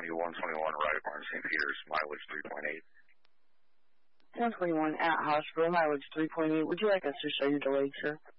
right at St. Peter's, mileage 3.8. 121 at hospital, mileage 3.8. Would you like us to show you delayed, sir?